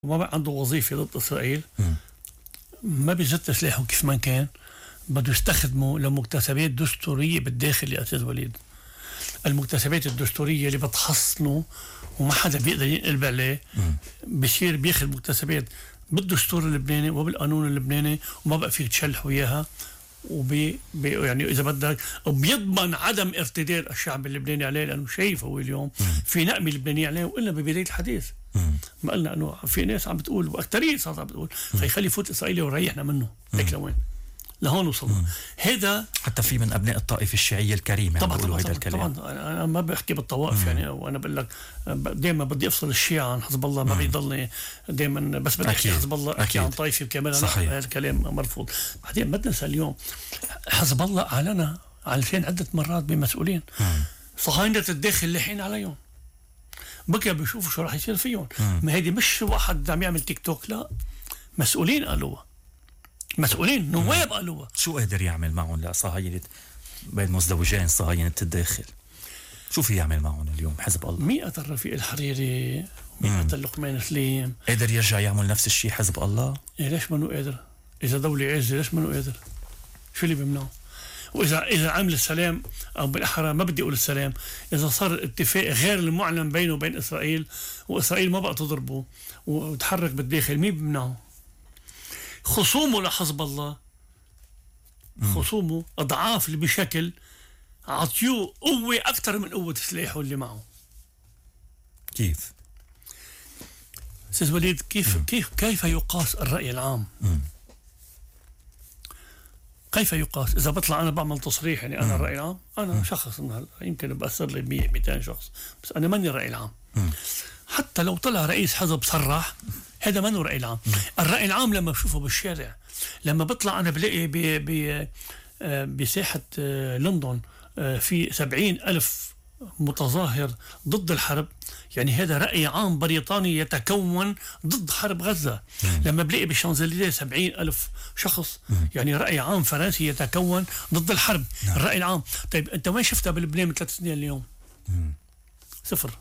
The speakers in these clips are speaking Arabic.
وما بقى عنده وظيفة ضد إسرائيل، ما بيزت سلاحه كيف ما كان، بده يستخدمه لمكتسبات دستورية بالداخل يا أستاذ وليد. المكتسبات الدستورية اللي بتحصنه وما حدا بيقدر ينقلب عليه، بصير بياخذ مكتسبات بالدستور اللبناني وبالقانون اللبناني، وما بقى فيك تشلح وياها، يعني إذا بدك بيضمن عدم ارتداد الشعب اللبناني عليه، لأنه شايف هو اليوم في نقمة لبنانية عليه. وإلا ببداية الحديث ما قلنا أنه في ناس عم بتقول وأكترية صارت عم بتقول خلي يفوت إسرائيل وريحنا منه. هيك لوين لهون وصلنا. هذا حتى في من أبناء الطائفة الشيعية الكريمة طبعا بيقولوا هذا الكلام. طبعا أنا ما بحكي بالطوائف يعني، وأنا بقول لك دائما بدي أفصل الشيعة عن حزب الله، ما بيضلني دائما بس بدي أحكي حزب الله أحكي عن طائفة بكاملها. هذا الكلام مرفوض. بعدين ما تنسى اليوم حزب الله أعلن على لسان عدة مرات بمسؤولين صهاينة الداخل اللحين عليهم، بقى بيشوفوا شو راح يصير فيهم. ما هيدي مش واحد عم يعمل تيك توك، لا، مسؤولين قالوها، مسؤولين نواب قالوها. شو قادر يعمل معهم لصهاينة بين مزدوجين صهاينة الداخل؟ شو في يعمل معهم اليوم حزب الله؟ 100 رفيق الحريري، 100 لقمان سليم. قادر يرجع يعمل نفس الشيء حزب الله؟ إيه ليش منو قادر؟ إذا دولة عزة ليش منو قادر؟ شو اللي بيمنعه؟ وإذا عمل السلام، أو بالأحرى ما بدي أقول السلام، إذا صار الاتفاق غير المعلن بينه وبين إسرائيل، وإسرائيل ما بقى تضربه وتحرك بالداخل، مين بيمنعه؟ خصومه لحزب الله، خصومه أضعاف اللي بشكل عطيوه قوة أكثر من قوة سلاحه اللي معه. كيف؟ أستاذ وليد، كيف يقاس الرأي العام؟ كيف يقاس؟ إذا بطلع أنا بعمل تصريح يعني أنا الرأي العام، أنا شخص النهارده يمكن بأثر لي 100-200 شخص، بس أنا ماني الرأي العام. حتى لو طلع رئيس حزب صرح، هذا منه رأي العام. الرأي العام لما بشوفه بالشارع، لما بطلع أنا بلاقي بساحة لندن في 70,000 متظاهر ضد الحرب، يعني هذا رأي عام بريطاني يتكون ضد حرب غزة. لما بلاقي بالشانزليزيه 70,000 شخص، يعني رأي عام فرنسي يتكون ضد الحرب. الرأي العام. طيب أنت وين شفتها بلبنان من 3 سنين اليوم؟ صفر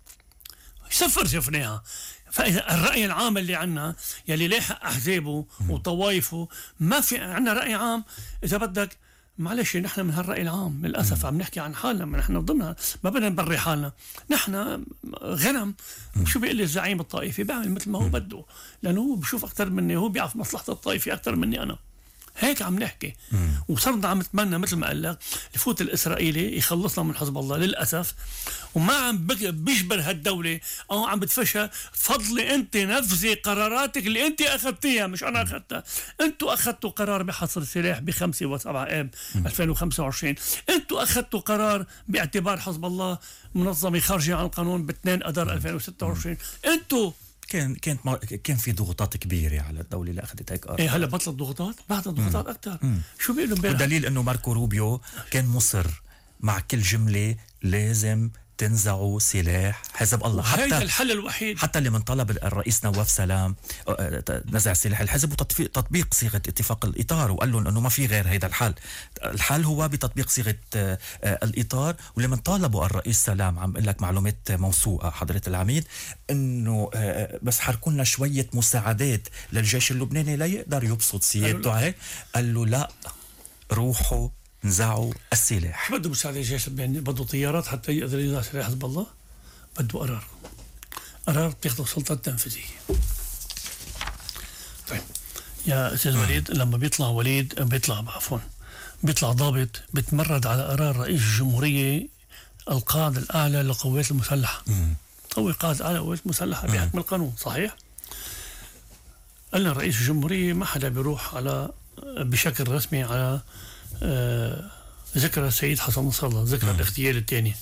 شفناها. فإذا الرأي العام اللي عنا يلي لاحق أحزابه وطوائفه، ما في عنا رأي عام. إذا بدك معلش، نحن من هالرأي العام للأسف عم نحكي عن حالنا، نحن ضمنها، ما بدنا نبري حالنا. نحن غنم. شو بيقول لي الزعيم الطائفي؟ بيعمل مثل ما هو بده، لأنه هو بشوف أكثر مني، هو بيعرف مصلحة الطائفة أكثر مني أنا. هيك عم نحكي. وصرنا عم نتمنى مثل ما قال لك يفوت الإسرائيلي يخلصنا من حزب الله للأسف، وما عم بيجبر هالدولة أو عم بتفشى. فضلي أنت نفذي قراراتك اللي أنت أخذتيها، مش أنا أخذتها. أنتوا أخذتوا قرار بحصر السلاح ب5 و7 آب 2025. أنتوا أخذتوا قرار باعتبار حزب الله منظمة خارجة عن القانون ب2 أذار 2026. أنتوا كان في ضغوطات كبيرة على الدولة اللي أخذت هيك قرار. هلا بطلت ضغوطات، بعد ضغوطات أكثر. شو بيقولوا امبارح؟ والدليل إنه ماركو روبيو كان مصر مع كل جملة لازم تنزعوا سلاح حزب الله. حتى الحل الوحيد، حتى اللي من طلب الرئيس نواف سلام نزع سلاح الحزب وتطبيق صيغة اتفاق الإطار، وقال لهم أنه ما في غير هيدا الحل هو بتطبيق صيغة الإطار. ولمن طالبوا الرئيس سلام، عم بقول لك معلومات موثوقة حضرة العميد، أنه بس حركوا لنا شوية مساعدات للجيش اللبناني لا يقدر يبسط سيادته هيك، قال له لا، روحوا نزعوا السلاح. بده مساعدة الجيش اللبناني، بده طيارات حتى يقدر ينزع سلاح حزب الله، بده قرار بتاخده السلطة التنفيذية. طيب يا أستاذ وليد، لما بيطلع ضابط بيتمرد على قرار رئيس الجمهورية القائد الأعلى للقوات المسلحة. هو قائد أعلى للقوات المسلحة بحكم القانون، صحيح؟ قلنا رئيس الجمهورية ما حدا بيروح على بشكل رسمي على ذكرى السيد حسن نصر الله، ذكرى الاغتيال الثاني.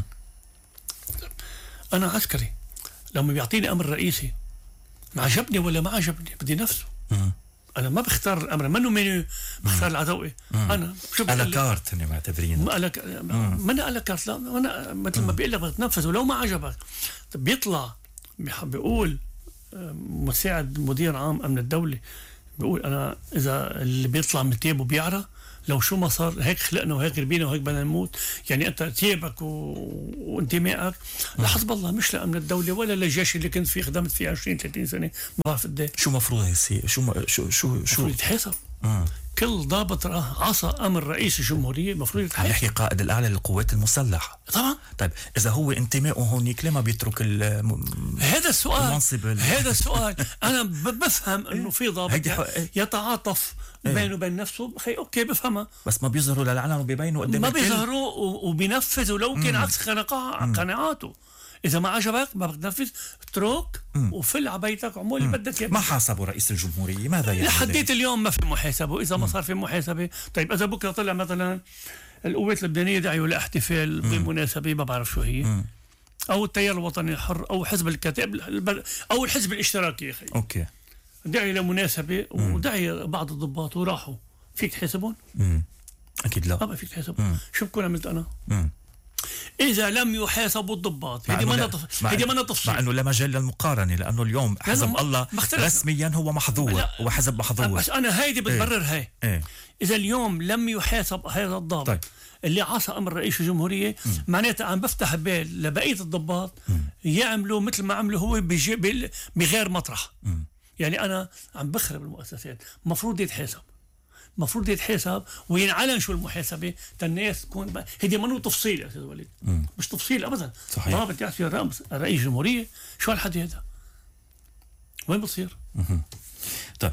أنا عسكري، لما بيعطيني أمر رئيسي ما عجبني ولا ما عجبني بدي نفسه. أنا ما بختار الأمر، منه منو بختار العدوي. أنا شو على كارت هني معتبرين من على كارت، لا أنا مثل ما بيقول لك بتنفذ ولو ما عجبك. بيطلع بيقول مساعد مدير عام أمن الدولة بيقول أنا إذا اللي بيطلع من تيبه بيعرى، لو شو ما صار هيك خلقنا وهيك ربينا وهيك بدنا نموت. يعني أنت تيبك وانتمائك لحسب الله، مش لأمن الدولة ولا للجيش اللي كنت فيه خدمت فيه 20-30 سنة، ما بعرف قد ايه. شو مفروض يصير؟ شو يتحاسب. كل ضابط عصى امر رئيس الجمهوريه المفروض عم يتحاسب. نحكي قائد الاعلى للقوات المسلحه طبعا. طيب اذا هو انتمائه هونيك ليه ما بيترك هذا السؤال. المنصب هذا السؤال. انا بفهم انه في ضابط يتعاطف بينه وبين نفسه، اوكي بفهمها، بس ما بيظهروا للعلن وبيبينوا قدام ما الكل. بيظهروا وبينفذوا لو كان عكس قناعاته. إذا ما عجبك ما بتنفذ، اترك وفل عبيتك وعمول اللي بدك إياه. ما حاسبوا رئيس الجمهورية، ماذا يعني؟ لحديت اليوم ما في محاسبة. إذا ما صار في محاسبة، طيب إذا بكرة طلع مثلا القوات اللبنانية دعيوا لاحتفال بمناسبة ما بعرف شو هي، أو التيار الوطني الحر أو حزب الكتائب أو الحزب الاشتراكي يا أخي، أوكي، دعي لمناسبة ودعي بعض الضباط وراحوا، فيك تحاسبهم؟ أكيد لا. ما فيك تحاسبهم. شو بكون عملت أنا؟ إذا لم يحاسبوا الضباط، هذه ما تفصيل، مع أنه لا مجال للمقارنة، لأنه اليوم حزب الله رسميا هو محظور، هو حزب محظور. بس أنا هيدي بتبرر هاي. إذا اليوم لم يحاسب هذا الضابط طيب. اللي عصى أمر رئيس الجمهورية، معناتها عم بفتح بال لبقية الضباط يعملوا مثل ما عملوا هو بغير مطرح. يعني أنا عم بخرب المؤسسات، مفروض يتحاسب وينعلن شو المحاسبه، الناس تكون هيدي منو تفصيل يا استاذ وليد، مش تفصيل ابدا. صحيح. ضابط يعطي رئيس جمهوريه، شو هالحدي هذا؟ وين بتصير؟ طيب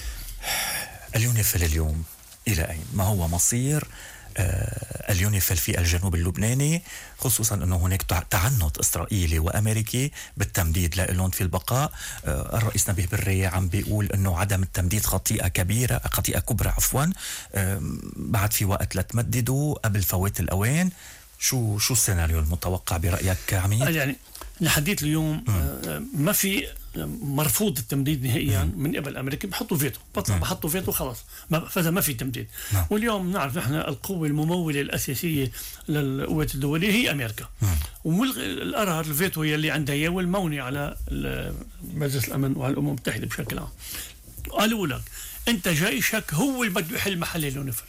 اليونيفيل اليوم الى اين؟ ما هو مصير اليونيفيل في الجنوب اللبناني، خصوصا أنه هناك تعنت إسرائيلي وأمريكي بالتمديد لهم في البقاء. الرئيس نبيه بري عم بيقول أنه عدم التمديد خطيئة كبرى بعد في وقت لتمددوا قبل فوات الأوان. شو السيناريو المتوقع برأيك عميد؟ يعني لحديت اليوم ما في مرفوض التمديد نهائيا من قبل امريكا، بحطوا فيتو، بحطوا فيتو خلاص، فاذا ما في تمديد. واليوم نعرف نحن القوه المموله الاساسيه للقوات الدوليه هي امريكا، والقرار الفيتو يلي عندها اياه والموني على مجلس الامن وعلى الامم المتحده بشكل عام. قالوا لك انت جيشك هو اللي بده يحل محل اليونيفيل.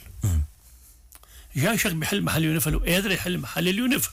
جيشك بيحل محل اليونيفيل وقادر يحل محل اليونيفيل،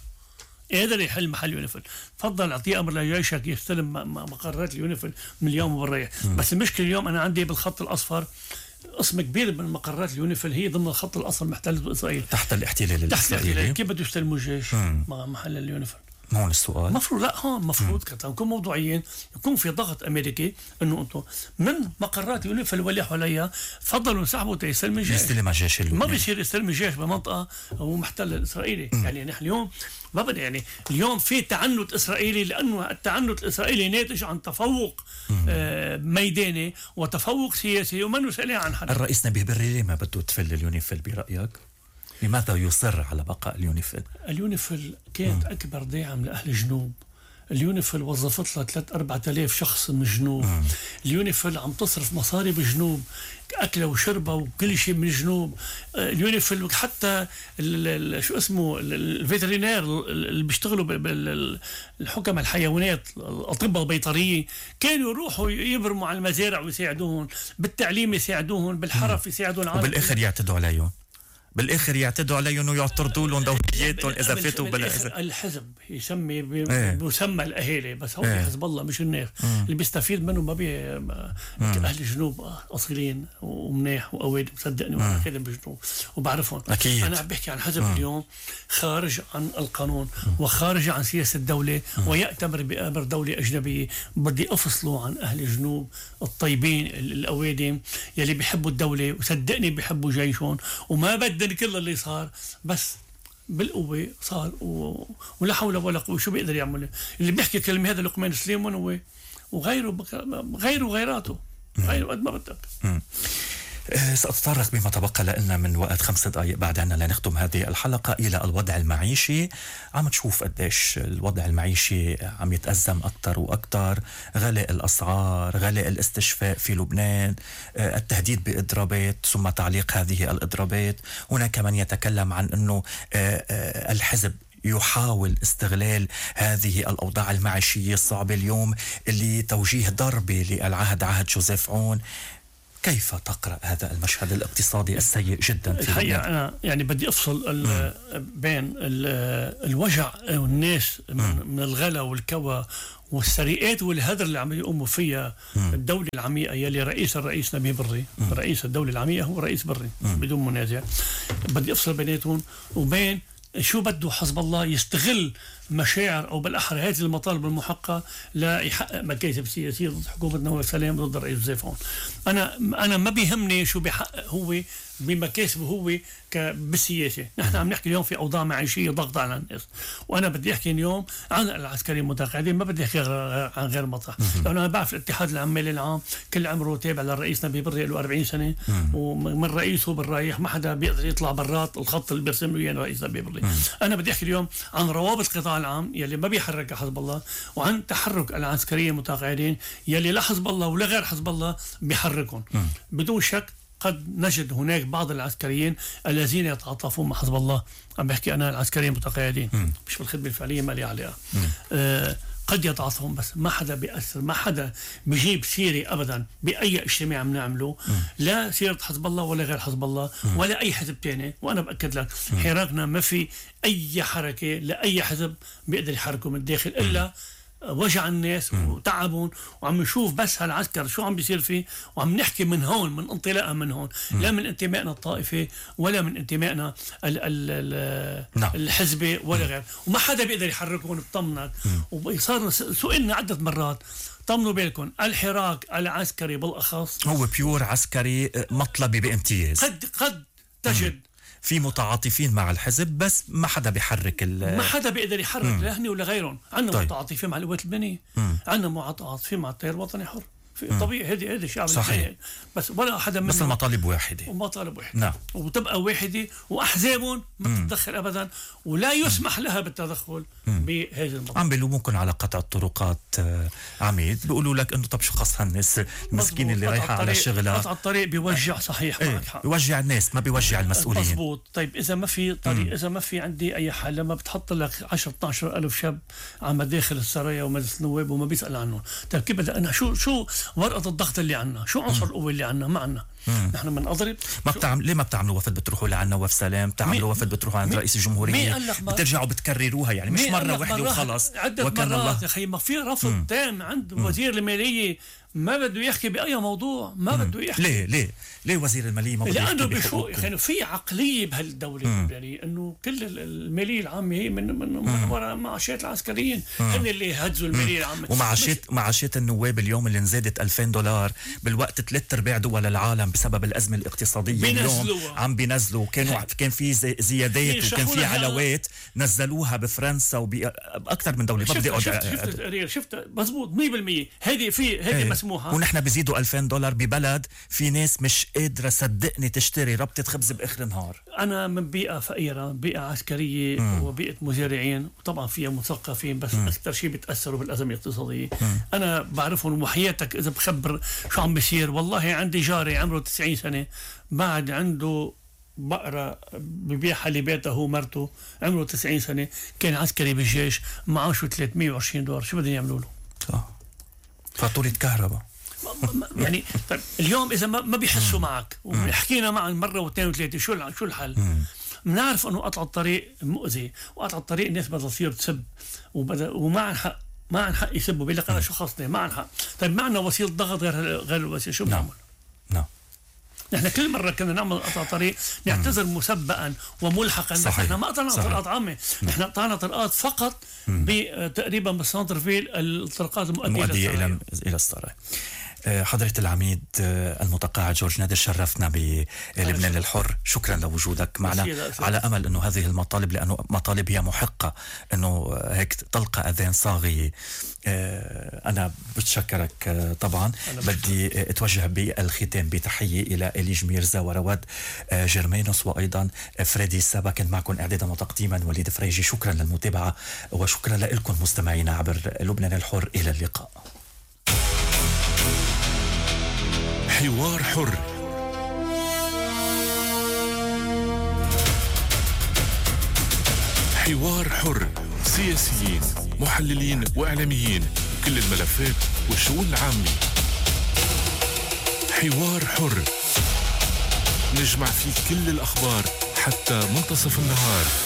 تفضل اعطيه امر لجيشك يستلم مقرات اليونيفيل من اليوم وبالريح. بس المشكله اليوم انا عندي بالخط الاصفر قسم كبير من مقرات اليونيفيل هي ضمن الخط الاصفر محتله باسرائيل، تحت الاحتلال الاسرائيلي. كيف بده يستلموا الجيش مع محل اليونيفيل؟ هون السؤال. مفروض لا، هون مفروض نكون موضوعيين، يكون في ضغط امريكي انه انتم من مقرات اليونيفيل اللي حواليها تفضلوا انسحبوا تيستلم الجيش. يستلم الجيش اللبناني. ما بيصير يستلم الجيش بمنطقه ومحتله الاسرائيلي. يعني نحن اليوم ما بدنا، يعني اليوم في تعنت اسرائيلي، لانه التعنت الاسرائيلي ناتج عن تفوق ميداني وتفوق سياسي وما نسأل عن حد. الرئيس نبيه بري ليه ما بده تفل اليونيفيل برأيك؟ لماذا يصر على بقاء اليونيفيل؟ اليونيفيل كانت أكبر داعم لأهل الجنوب. اليونيفيل وظفت لها 3-4 شخص من الجنوب. اليونيفيل عم تصرف مصاري بالجنوب، أكله وشربه وكل شيء من الجنوب. اليونيفيل حتى شو اسمه الفيترينير اللي بيشتغلوا بالحكم الحيوانات، الأطباء البيطرية، كانوا يروحوا يبرموا على المزارع ويساعدوهم بالتعليم، يساعدوهم بالحرف، يساعدون وبالآخر يعتدوا عليهم ويعترضوا لهم دورياتهم اذا فاتوا بلا الحزب يسمي بمسمى الاهالي، بس هو حزب الله مش الناس اللي بيستفيد منه. ما اهل الجنوب اصيلين ومناح وقواد، صدقني وانا خادم بالجنوب وبعرفهم أكيد. انا عم بحكي عن حزب اليوم خارج عن القانون وخارج عن سياسه الدوله ويأتمر بامر دوله اجنبيه. بدي افصله عن اهل الجنوب الطيبين الاوادم يلي بيحبوا الدوله، وصدقني بيحبوا جيشهم، وما بدنا كل اللي صار بس بالقوة صار ولا حول ولا قوة. شو بيقدر يعمل اللي بيحكي كلمة هذا لقمان سليمان هو وغيراته غيره قد ما بدك. سأتطرق بما تبقى لنا من وقت 5 دقائق بعد عنا لنختم هذه الحلقة إلى الوضع المعيشي. عم تشوف قديش الوضع المعيشي عم يتأزم أكتر وأكتر، غلاء الأسعار، غلاء الاستشفاء في لبنان، التهديد بإضرابات ثم تعليق هذه الإضرابات. هناك من يتكلم عن أنه الحزب يحاول استغلال هذه الأوضاع المعيشية الصعبة اليوم اللي توجيه ضربة للعهد، عهد جوزيف عون. كيف تقرأ هذا المشهد الاقتصادي السيء جدا في الحقيقة لبنان؟ أنا يعني بدي أفصل بين الوجع والناس من الغلا والكوى والسرقات والهدر اللي عم يقوموا فيها الدولة العميقة يلي الرئيس نبيه بري. رئيس الدولة العميقة هو رئيس بري بدون منازع. بدي أفصل بيناتهم وبين شو بده حزب الله يستغل مشاعر او بالاحرى هذه المطالب المحققه ليحقق مكاسب سياسيه ضد حكومه نواف سلام ضد الرئيس زيفون. انا ما بيهمني شو بيحقق هو بمكاسبه هو بالسياسه. نحن عم نحكي اليوم في اوضاع معيشيه ضغط على الناس، وانا بدي احكي اليوم عن العسكريين المتقاعدين، ما بدي احكي عن غير مطرح. لانه انا بعرف الاتحاد العمالي العام كل عمره تابع للرئيس نبيه بري له 40 سنه، ومن رئيسه بالرايح ما حدا بيقدر يطلع برات الخط اللي بيرسم له اياه الرئيس نبيه بري. انا بدي احكي اليوم عن روابط القطاع العام يلي ما بيحرك حزب الله، وعن تحرك العسكريين المتقاعدين يلي لا حزب الله ولا غير حزب الله بيحركهم. بدون شك قد نجد هناك بعض العسكريين الذين يتعاطفون مع حزب الله. عم بحكي أنا العسكريين المتقاعدين مش بالخدمة الفعلية، ما لي عليها. قد يتعاطفون بس ما حدا بيأثر، ما حدا بيجيب سيرة أبدا بأي اجتماع عم نعمله، لا سيرة حزب الله ولا غير حزب الله ولا أي حزب تاني. وأنا بأكد لك حراكنا ما في أي حركة لأي حزب بيقدر يحركه من الداخل إلا وجع الناس وتعبهم. وعم نشوف بس هالعسكر شو عم بيصير فيه، وعم نحكي من هون من انطلاقا من هون، لا من انتمائنا الطائفي ولا من انتمائنا الحزبي ولا غير. وما حدا بيقدر يحركهم. بطمنك وصار سئلنا عدة مرات، طمنوا بالكم الحراك العسكري بالاخص هو بيور عسكري مطلبي بامتياز. قد تجد في متعاطفين مع الحزب بس ما حدا بيحرك ما حدا بيقدر يحرك لا هني ولا غيرهم. عندنا طيب. متعاطفين مع القوات اللبنانيه، عندنا متعاطفين مع التيار الوطني حر، طبيعي. هذه شعب صحيح، بس ولا حدا منهم بس المطالب واحده ومطالب واحده. نعم. وتبقى واحده، واحزابهم ما تتدخل ابدا ولا يسمح لها بالتدخل بهذه المطالب. عم بيلوموكم على قطع الطرقات عميد، بيقولوا لك انه طب شو خص هالناس المسكين اللي رايحه على شغلها. قطع الطريق بيوجع، صحيح معك حق، بيوجع الناس ما بيوجع المسؤولين. مضبوط. طيب اذا ما في طريق، اذا ما في عندي اي حل، لما بتحط لك 10-12 الف شاب على مداخل السرايا ومجلس النواب وما بيسال عنهم، طيب كيف بدي انا شو ورقه الضغط اللي عنا، شو عنصر القوه اللي عنا؟ ما عنا. نحن بنضرب. ليه ما بتعملوا وفد بتروحوا لعند نواف سلام، بتعملوا وفد بتروحوا عند رئيس الجمهوريه، بترجعوا بتكرروها يعني مش مره واحده وخلص. وكان الله يا اخي ما في رفض تام عند وزير الماليه، ما بده يحكي باي موضوع، ما بده يحكي. ليه وزير الماليه ما بده يحكي؟ لانه بشو يعني في عقليه بهالدوله اللبنانيه انه كل الماليه العامه هي من وراء معاشات العسكريين، هن اللي هزوا الماليه العامه. ومعاشات النواب اليوم اللي انزادت $2000 بالوقت 3/4 دول العالم بسبب الازمه الاقتصاديه اليوم عم بينزلوا. كان في زيادات وكان في علاوات نزلوها بفرنسا وباكثر من دوله. شفت مزبوط 100%. هذه مسموحه. ونحن بيزيدوا $2000 ببلد في ناس مش قادره صدقني تشتري ربطه خبز باخر النهار. انا من بيئه فقيره، بيئه عسكريه وبيئه مزارعين، وطبعا فيها مثقفين، بس اكثر شيء بتاثروا بالازمه الاقتصاديه. انا بعرفهم وحياتك اذا بخبر شو عم بيصير. والله عندي جاري عمره 90 سنه بعد عنده بقرة ببيع حليباتها هو مرته، عمره 90 سنه، كان عسكري بالجيش، معاشه $320. شو بدهم يعملوا له؟ فاتورة كهرباء يعني. طيب اليوم اذا ما بيحسوا معك وحكينا معهم مره واثنين وثلاثه، شو الحل؟ بنعرف انه قطع الطريق مؤذي، وقطع الطريق الناس بدها تصير تسب وما عن حق، ما عن حق يسبوا. بيقول لك انا شو خصني، ما عن حق. طيب معنا وسيله ضغط غير الوسيله، شو بنعمل؟ نحن كل مرة كنا نعمل قطع طريق نعتذر مسبقا وملحقا. بس نحن ما قطعنا طرقات عامة، نحن قطعنا طرقات فقط تقريبا بالسنتر فيل، الطرقات المؤدية إلى السرايا. حضرة العميد المتقاعد جورج نادر، شرفنا بلبنان الحر. شكرا لوجودك معنا، على أمل أنه هذه المطالب، لأنه مطالب هي محقة، أنه هيك تلقى أذان صاغية. أنا بتشكرك طبعا. بدي أتوجه بالختام بتحية إلى إليج ميرزا ورواد جرمينوس وأيضا فريدي سابا. كنت معكم إعدادا وتقديما وليد فريجي. شكرا للمتابعة وشكرا لكم مستمعينا عبر لبنان الحر. إلى اللقاء. حوار حر، حوار حر، سياسيين، محللين وإعلاميين، كل الملفات والشؤون العامة. حوار حر، نجمع فيه كل الأخبار حتى منتصف النهار.